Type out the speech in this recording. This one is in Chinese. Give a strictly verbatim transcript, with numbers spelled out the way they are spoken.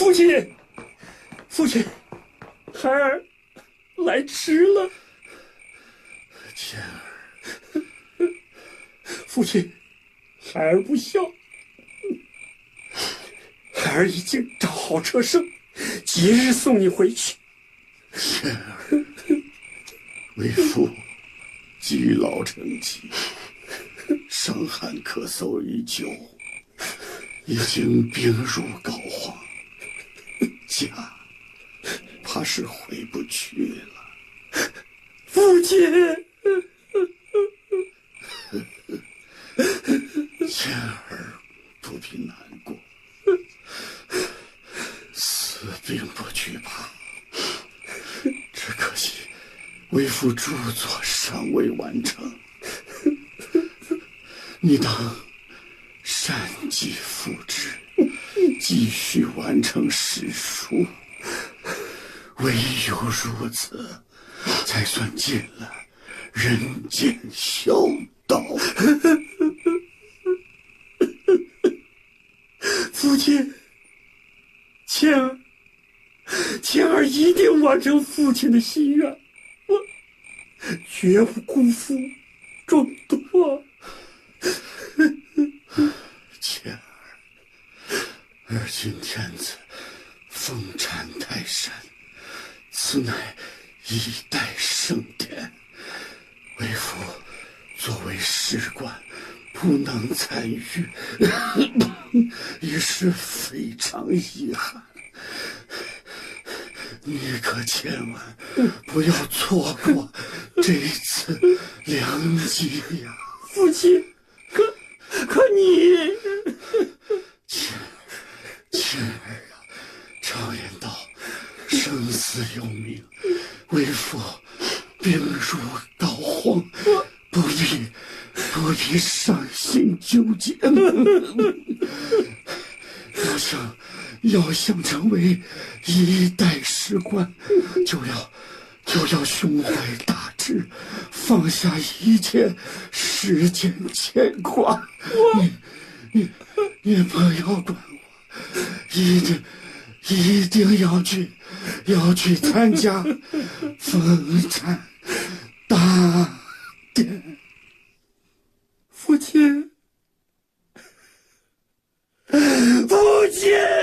父亲，父亲，孩儿来迟了。 倩儿， 父亲，孩儿不孝，孩儿已经找好车牲，即日送你回去。 倩儿，为父积劳成疾，伤寒咳嗽已久，已经病入膏肓，家怕是回不去了。 父亲， 倩儿不必难过，死并不惧怕，只可惜为父著作尚未完成，你当善继父志，继续完成史书，唯有如此，才算尽了人间孝道。 父亲，倩儿，倩儿一定完成父亲的心愿，我绝不辜负重托。 倩儿，而今天子封禅泰山，此乃一代盛典，为父作为士官不能参与，也是非常遗憾。你可千万不要错过这一次良机呀！ 父亲，可可你， 倩倩儿啊，常言道，生死有命，为父病入膏肓，不必不必伤心纠结。要想要想成为一代士官，就要就要胸怀大志，放下一切世间牵挂。你你你不要管我，一定一定要去要去参加封禅大典。 父亲，父亲。